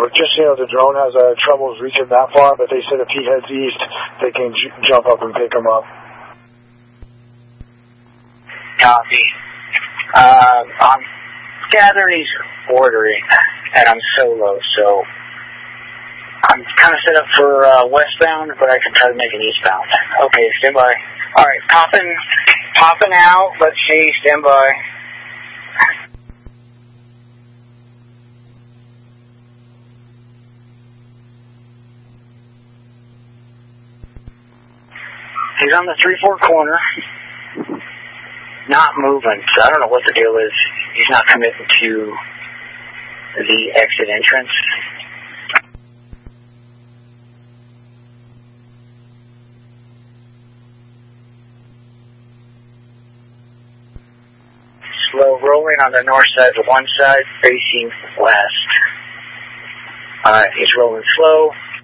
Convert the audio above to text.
but just, the drone has troubles reaching that far, but they said if he heads east, they can jump up and pick him up. Copy. I'm gathering he's ordering, and I'm solo, so I'm kind of set up for westbound, but I can try to make an eastbound. Okay, stand by. All right, popping out. Let's see, stand by. He's on the 3-4 corner, not moving, so I don't know what the deal is. He's not committing to the exit entrance. Slow rolling on the north side to one side, facing west. Alright, he's rolling slow.